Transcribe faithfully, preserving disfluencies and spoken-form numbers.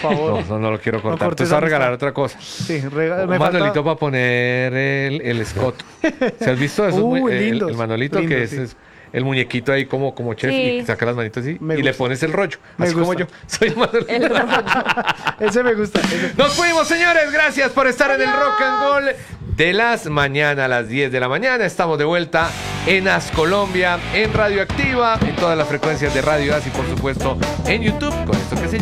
favor. No, no, no lo quiero cortar. cortes Entonces, a amistad. regalar otra cosa. Sí, rega- Un me falta- manualito para poner el, el escoto. ¿Se has visto eso? Uy, el, lindos, el manualito lindos, que es, sí. es el muñequito ahí como, como chef Sí. y saca las manitas así Me y le gusta. pones el rollo. Me Así como yo. gusta. Soy el manualito. El rollo. Ese me gusta. ese- Nos fuimos, señores. Gracias por estar en el Rock and Roll de las mañana a las diez de la mañana. Estamos de vuelta en As Colombia, en Radioactiva, en todas las frecuencias de Radio As y por supuesto en YouTube con esto que se llama